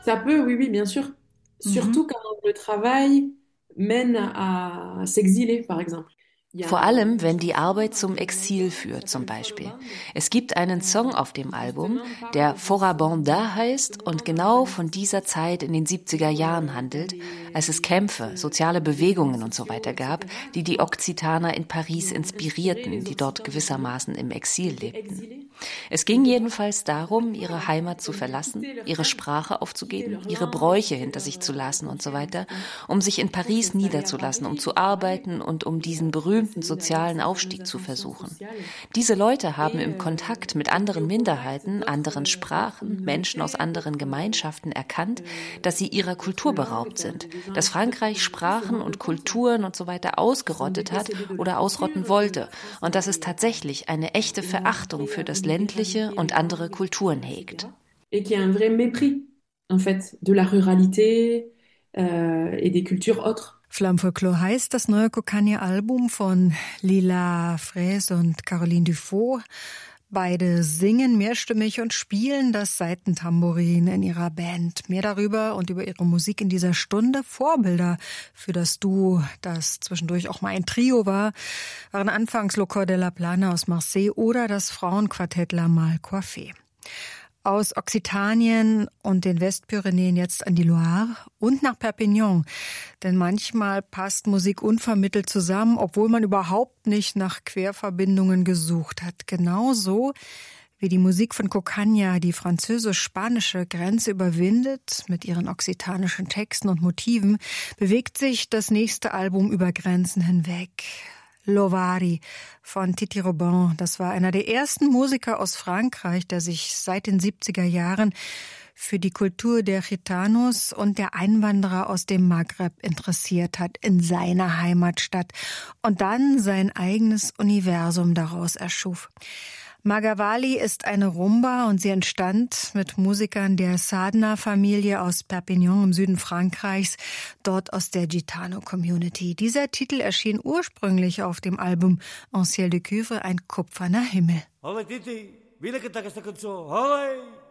Ça peut, oui, oui, bien sûr. Mhm. Surtout quand le travail mène à s'exiler, par exemple. Il y Vor a allem, une wenn die chanson Arbeit zum de Exil Moldova qui führt, zum s'appelle Beispiel. Follow Es gibt einen Song auf dem qui Album, justement der parle de Vorabanda ce heißt und moment genau von dieser d'organisation Zeit in den 70er où Jahren il y a handelt, als es les luttes Kämpfe, soziale des mouvements Bewegungen und so sociaux, weiter gab, etc., die die qui, Okzitaner in qui Paris ont inspiré inspirierten, les die dort Occitans du moment, gewissermaßen im qui Exil étaient lebten. exilés. Es Et ging donc, jedenfalls darum, ihre voilà, Heimat zu comme de verlassen, quitter leur ihre terre, Sprache quitter aufzugeben, leur ihre langue, Bräuche quitter hinter leur sich zu lassen und so coutume, weiter, etc., um sich in pour Paris s'installer à niederzulassen, um Paris, zu pour travailler arbeiten und um diesen pour berühmten essayer d'avoir sozialen cette Aufstieg fameuse zu ascension versuchen. sociale. Diese Leute haben Et, im Kontakt mit et anderen au contact Minderheiten, anderen d'autres Sprachen, Menschen aus minoritaires, anderen Gemeinschaften erkannt, dass sie ihrer d'autres Kultur langues, beraubt enfin, sind, des gens dass issus d'autres Frankreich communautés, se Sprachen rendent und compte Kulturen und so weiter qu'ils sont ausgerottet hat dépossédés de leur oder ausrotten culture, que la wollte France und dass es tatsächlich eine echte Verachtung für das voulu ländliche éradiquer und les andere langues, Kulturen etc., hegt. etc. Et qu'il y a un vrai mépris, en fait, de la ruralité et des cultures autres. Flammfolklore heißt das neue Konkania-Album von Lila Fraisse und Caroline Dufaux. Beide singen mehrstimmig und spielen das Saitentambourin in ihrer Band. Mehr darüber und über ihre Musik in dieser Stunde. Vorbilder für das Duo, das zwischendurch auch mal ein Trio war, waren anfangs Le Cor de la Plana aus Marseille oder das Frauenquartett La Mal Coiffée. Aus Occitanien und den Westpyrenäen jetzt an die Loire und nach Perpignan. Denn manchmal passt Musik unvermittelt zusammen, obwohl man überhaupt nicht nach Querverbindungen gesucht hat. Genauso wie die Musik von Konkania die französisch-spanische Grenze überwindet, mit ihren okzitanischen Texten und Motiven, bewegt sich das nächste Album über Grenzen hinweg. Lovari von Titi Robin. Das war einer der ersten Musiker aus Frankreich, der sich seit den 70er Jahren für die Kultur der Gitanos und der Einwanderer aus dem Maghreb interessiert hat in seiner Heimatstadt und dann sein eigenes Universum daraus erschuf. Magawali ist eine Rumba und sie entstand mit Musikern der Sadna-Familie aus Perpignan im Süden Frankreichs, dort aus der Gitano-Community. Dieser Titel erschien ursprünglich auf dem Album En Ciel de Cuivre, ein kupferner Himmel. Hola Titi, mira que está esta canción. Hola.